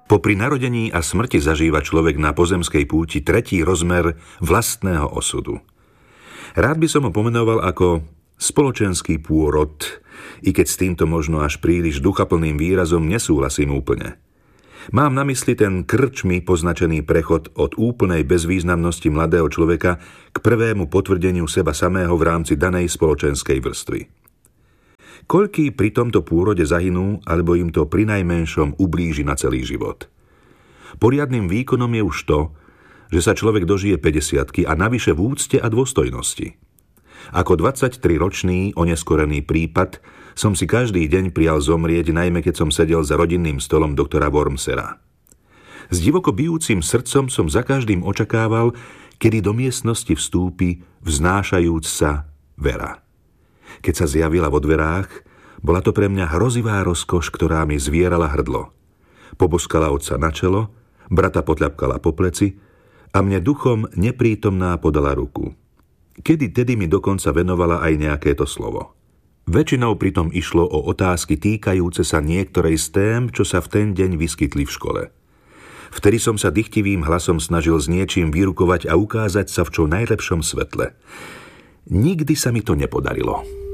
Popri narodení a smrti zažíva človek na pozemskej púti tretí rozmer vlastného osudu. Rád by som ho pomenoval ako spoločenský pôrod, i keď s týmto možno až príliš duchaplným výrazom nesúhlasím úplne. Mám na mysli ten krčmi poznačený prechod od úplnej bezvýznamnosti mladého človeka k prvému potvrdeniu seba samého v rámci danej spoločenskej vrstvy. Koľkí pri tomto pôrode zahynú, alebo im to prinajmenšom ublíži na celý život. Poriadnym výkonom je už to, že sa človek dožije 50-ky a navyše v úcte a dôstojnosti. Ako 23-ročný oneskorený prípad som si každý deň prijal zomrieť, najmä keď som sedel za rodinným stolom doktora Wormsera. S divoko bijúcim srdcom som za každým očakával, kedy do miestnosti vstúpi vznášajúc sa Vera. Keď sa zjavila vo dverách, bola to pre mňa hrozivá rozkoš, ktorá mi zvierala hrdlo. Poboskala otca na čelo, brata potľapkala po pleci a mne duchom neprítomná podala ruku. Kedy tedy mi dokonca venovala aj nejaké to slovo. Väčšinou pritom išlo o otázky týkajúce sa niektorej z tém, čo sa v ten deň vyskytli v škole. Vtedy som sa dychtivým hlasom snažil s niečím vyrukovať a ukázať sa v čo najlepšom svetle. Nikdy sa mi to nepodarilo.